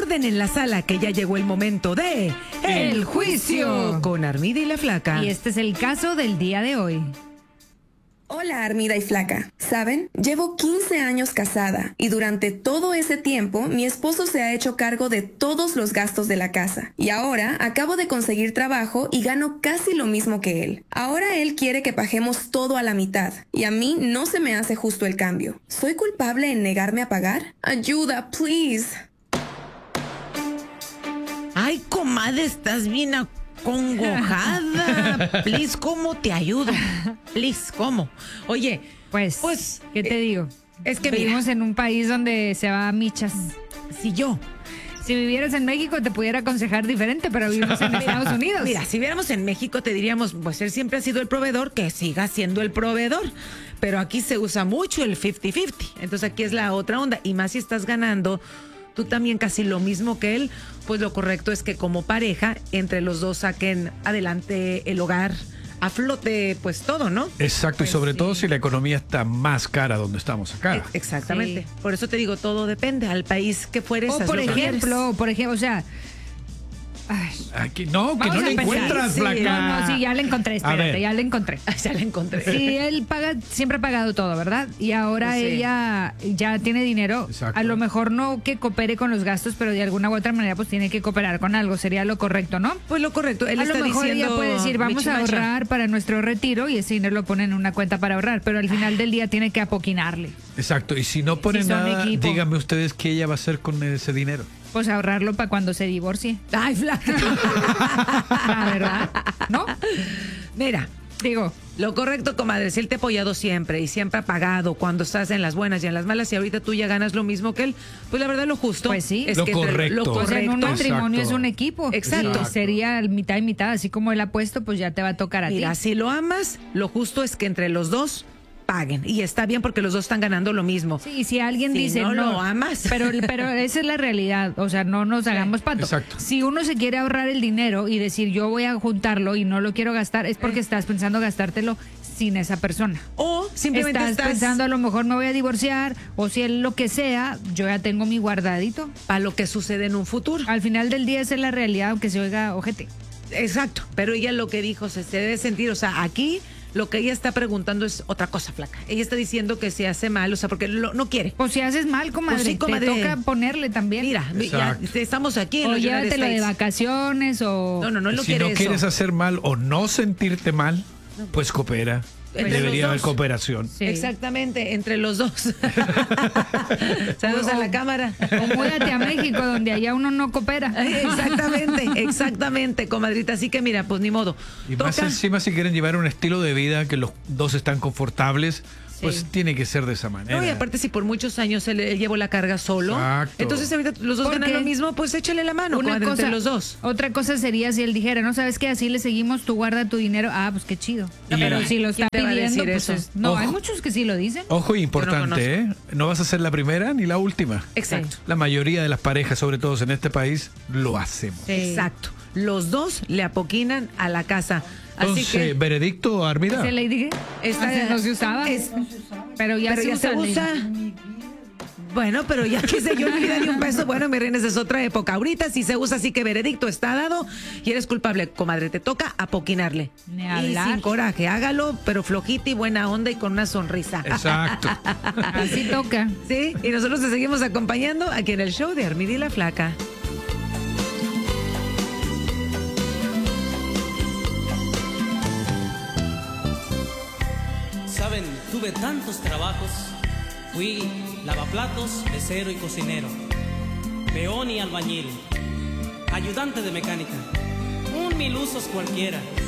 Orden en la sala, que ya llegó el momento de El Juicio con Armida y la Flaca. Y este es el caso del día de hoy. Hola, Armida y Flaca. ¿Saben? Llevo 15 años casada y durante todo ese tiempo mi esposo se ha hecho cargo de todos los gastos de la casa. Y ahora acabo de conseguir trabajo y gano casi lo mismo que él. Ahora él quiere que paguemos todo a la mitad y a mí no se me hace justo el cambio. ¿Soy culpable en negarme a pagar? Ayuda, please. Ay, comadre, estás bien acongojada. Please, ¿cómo te ayudo? Please, ¿cómo? Oye, Pues, ¿qué te digo? es que vivimos en un país donde se va a michas. Si vivieras en México te pudiera aconsejar diferente, pero vivimos en Estados Unidos. Mira, si viéramos en México te diríamos, pues él siempre ha sido el proveedor, que siga siendo el proveedor. Pero aquí se usa mucho el 50-50. Entonces aquí es la otra onda. Y más si estás ganando tú también casi lo mismo que él, pues lo correcto es que como pareja, entre los dos saquen adelante el hogar, a flote, pues todo, ¿no? Exacto, Pues y sobre sí. todo si la economía está más cara donde estamos acá. Exactamente. Sí. Por eso te digo, todo depende. Al país que fueres. O haz por lo que ejemplo, o sea, ay, Aquí, no, que vamos no a le empezar. encuentras, Sí, Flaca. no, sí, ya la encontré, A ver. espérate, ya la encontré. quieras. Ya la encontré. Sí, él siempre ha pagado todo, ¿verdad? Y ahora Sí. ella ya tiene dinero. Exacto. A lo mejor no que coopere con los gastos, pero de alguna u otra manera pues tiene que cooperar con algo. Sería lo correcto, ¿no? Pues lo correcto. Él A lo está mejor diciendo, ella puede decir, vamos a michimacha. ahorrar para nuestro retiro y ese dinero lo ponen en una cuenta para ahorrar, pero al final del día tiene que apoquinarle. Exacto, y si no pone Si son nada, equipo. díganme ustedes qué ella va a hacer con ese dinero. Pues ahorrarlo para cuando se divorcie. Ay, Flaca. La verdad, ¿no? Mira, Digo, lo correcto, comadre, si él te ha apoyado siempre y siempre ha pagado cuando estás en las buenas y en las malas y ahorita tú ya ganas lo mismo que él, pues la verdad lo justo Pues sí. es Lo que correcto. lo o sea, en un correcto. matrimonio Exacto. es un equipo. Exacto. Y sería mitad y mitad, así como él ha puesto, pues ya te va a tocar a Mira, ti. si lo amas, lo justo es que entre los dos paguen. Y está bien porque los dos están ganando lo mismo. Sí, y si alguien Si dice no lo amas. pero esa es la realidad, o sea, no nos hagamos pato. Exacto. Si uno se quiere ahorrar el dinero y decir yo voy a juntarlo y no lo quiero gastar, es porque estás pensando gastártelo sin esa persona. O simplemente Estás pensando a lo mejor me voy a divorciar o si es lo que sea, yo ya tengo mi guardadito. para lo que sucede en un futuro. Al final del día esa es la realidad, aunque se oiga ojete. Exacto. Pero ella lo que dijo se debe sentir, o sea, aquí lo que ella está preguntando es otra cosa, Flaca. Ella está diciendo que se hace mal, o sea, porque no quiere. Pues si haces mal, comadre, Pues sí, comadre. te toca ponerle también. Mira, ya Exacto. estamos aquí en o los United llévatelo de States. vacaciones o... No lo Si quiere no eso. quieres hacer mal o no sentirte mal, pues coopera. Entre Debería los haber dos. cooperación. Sí. Exactamente, entre los dos. Saludos a la cámara. O múdate a México, donde allá uno no coopera. Exactamente, comadrita. Así que mira, pues ni modo. Y más Toca. encima si quieren llevar un estilo de vida que los dos están confortables, pues tiene que ser de esa manera. No, y aparte si por muchos años él llevó la carga solo, Exacto. entonces ahorita los dos Porque ganan lo mismo, pues échale la mano, Una comadre, cosa, entre los dos. Otra cosa sería si él dijera, no sabes qué, así le seguimos, tú guarda tu dinero. Ah, pues qué chido. Y- Pero si lo está ¿Quién te va a pidiendo, decir pues eso? no, Ojo. hay muchos que sí lo dicen. Ojo, importante, conozco. ¿eh? No vas a ser la primera ni la última. Exacto. La mayoría de las parejas, sobre todo en este país, lo hacemos. Sí. Exacto. Los dos le apoquinan a la casa. Así Entonces, que veredicto, Armida. Se le dije, Esta- no se usaba. es- pero ya, pero se, ya se usa. usa. Bueno, pero ya que se yo en mi vida ni un peso, bueno, mi reina, esa es otra época. Ahorita sí se usa, así que veredicto está dado y eres culpable, comadre. Te toca apoquinarle. Ni Y hablar. sin coraje, hágalo, pero flojita y buena onda y con una sonrisa. Exacto. Así toca. Sí, y nosotros te seguimos acompañando aquí en el show de Armida y la Flaca. Saben, tuve tantos trabajos. Fui lavaplatos, mesero y cocinero, peón y albañil, ayudante de mecánica, un mil usos cualquiera.